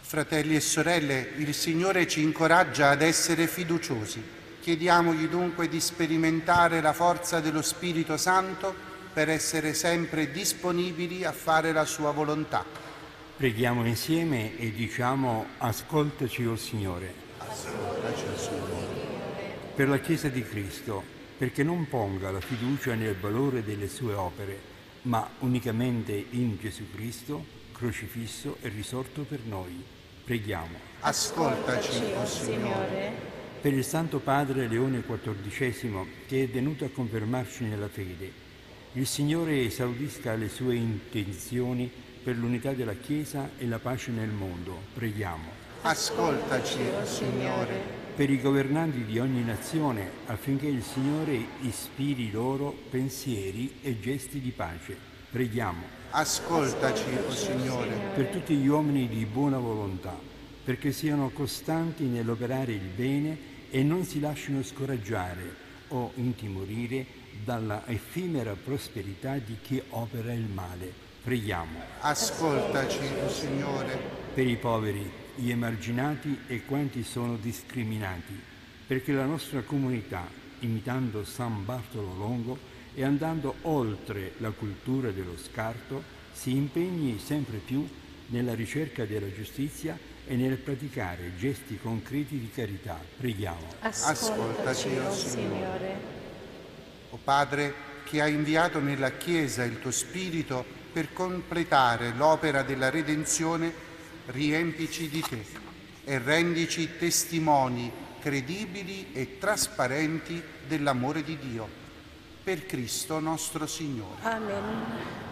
Fratelli e sorelle, il Signore ci incoraggia ad essere fiduciosi. Chiediamogli dunque di sperimentare la forza dello Spirito Santo per essere sempre disponibili a fare la sua volontà. Preghiamo insieme e diciamo: ascoltaci, o Signore. Ascoltaci, Signore. Per la Chiesa di Cristo, perché non ponga la fiducia nel valore delle sue opere, ma unicamente in Gesù Cristo, crocifisso e risorto per noi. Preghiamo. Ascoltaci, o Signore. Per il Santo Padre Leone XIV, che è venuto a confermarci nella fede, il Signore esaudisca le sue intenzioni per l'unità della Chiesa e la pace nel mondo. Preghiamo. Ascoltaci, o Signore. Per i governanti di ogni nazione, affinché il Signore ispiri loro pensieri e gesti di pace. Preghiamo. Ascoltaci, o Signore. Per tutti gli uomini di buona volontà, perché siano costanti nell'operare il bene e non si lasciano scoraggiare o intimorire dalla effimera prosperità di chi opera il male. Preghiamo. Ascoltaci, o Signore. Per i poveri, gli emarginati e quanti sono discriminati, perché la nostra comunità, imitando San Bartolo Longo e andando oltre la cultura dello scarto, si impegni sempre più nella ricerca della giustizia e nel praticare gesti concreti di carità. Preghiamo. Ascoltaci, o Signore. O Padre, che hai inviato nella Chiesa il tuo Spirito per completare l'opera della redenzione, riempici di te e rendici testimoni credibili e trasparenti dell'amore di Dio. Per Cristo nostro Signore. Amen.